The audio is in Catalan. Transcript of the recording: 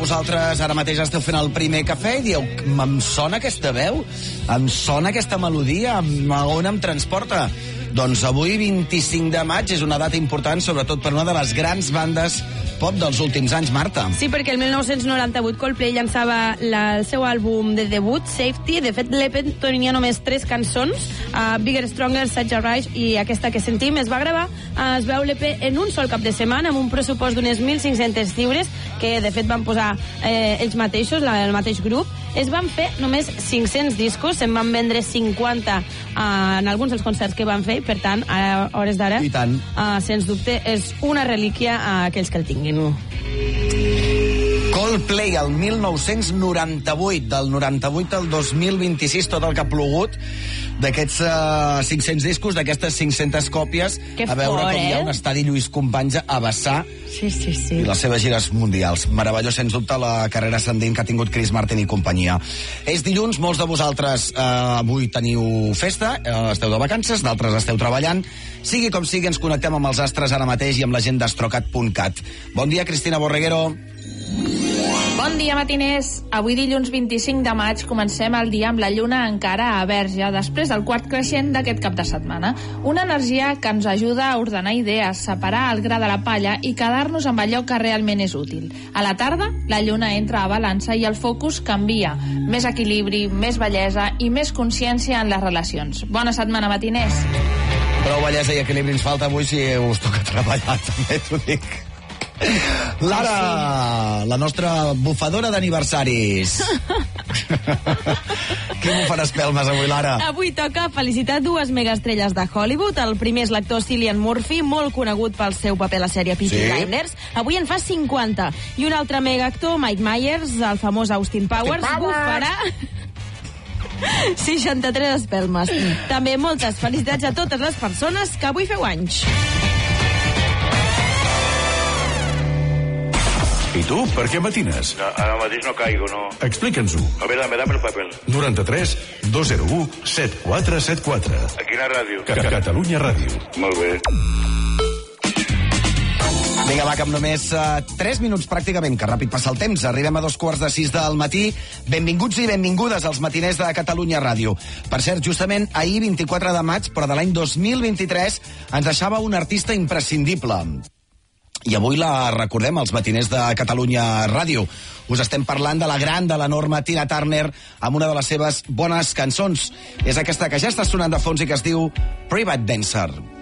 vosaltres ara mateix esteu fent el primer cafè i dieu, em sona aquesta veu, em sona aquesta melodia, on em transporta? Doncs avui, 25 de maig, és una data important, sobretot per una de les grans bandes pop dels últims anys, Marta. Sí, perquè el 1998 Coldplay llançava el seu àlbum de debut, Safety. De fet, l'EP tenia només 3 cançons, Bigger, Stronger, Such a Rush i aquesta que sentim. Es va gravar, es veu l'EP en un sol cap de setmana, amb un pressupost d'unes 1.500 lliures, que de fet van posar ells mateixos, el mateix grup. Es van fer només 500 discos, se'n van vendre 50 en alguns dels concerts que van fer, per tant, a hores d'ara, sens dubte, és una relíquia a aquells que el tinguin. Coldplay, el 1998, del 98 al 2026, tot el que ha plogut d'aquests 500 discos, d'aquestes 500 còpies, a veure com hi ha un estadi Lluís Companys a vessar i les seves gires mundials. Meravellós, sens dubte, la carrera ascendent que ha tingut Chris Martin i companyia. És dilluns, molts de vosaltres avui teniu festa, esteu de vacances, d'altres esteu treballant. Sigui com sigui, ens connectem amb els astres ara mateix i amb la gent d'astrocat.cat. Bon dia, Cristina Borreguero. Bon dia, matiners. Avui, dilluns 25 de maig, comencem el dia amb la lluna encara a Verge, després del quart creixent d'aquest cap de setmana. Una energia que ens ajuda a ordenar idees, separar el gra de la palla i quedar-nos amb allò que realment és útil. A la tarda, la lluna entra a balança i el focus canvia. Més equilibri, més bellesa i més consciència en les relacions. Bona setmana, matiners. Prou bellesa i equilibri ens falta avui si us toca treballar, també t'ho dic. Lara, la nostra bufadora d'aniversaris. Què bufaràs espelmes avui, Lara? Avui toca felicitar 2 megaestrelles de Hollywood. El primer és l'actor Cillian Murphy, molt conegut pel seu paper a la sèrie Peaky Blinders. Avui en fa 50. I un altre megaactor, Mike Myers, el famós Austin Powers, bufarà 63 espelmes. També moltes felicitats a totes les persones que avui feu anys. I tu, per què matines? No, ara mateix no caigo, no. Explica'ns-ho. A veure, dame el paper. 93 201 7474. A quina ràdio? Catalunya Ràdio. Molt bé. Vinga, va, que amb només 3 minuts pràcticament, que ràpid passa el temps. Arribem a 5:45 del matí. Benvinguts i benvingudes als matiners de Catalunya Ràdio. Per cert, justament ahir, 24 de maig, però de l'any 2023, ens deixava un artista imprescindible. I avui la recordem, als matiners de Catalunya Ràdio. Us estem parlant de la gran, de l'enorme Tina Turner, amb una de les seves bones cançons. És aquesta que ja està sonant de fons i que es diu Private Dancer.